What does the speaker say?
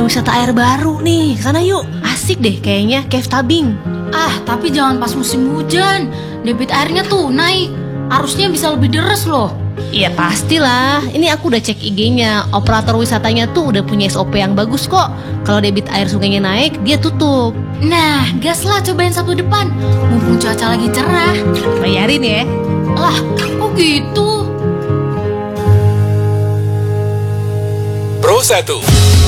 wisata air baru nih. Sana yuk, asik deh kayaknya, Cave Tabing. Tapi jangan pas musim hujan. Debit airnya tuh naik. Arusnya bisa lebih deras loh. Iya pastilah, ini aku udah cek IG-nya. Operator wisatanya tuh udah punya SOP yang bagus kok. Kalau debit air sungainya naik, dia tutup. Nah, gas lah cobain Sabtu depan. Mumpung cuaca lagi cerah. Bayarin ya. Lah, kok gitu? Pro 1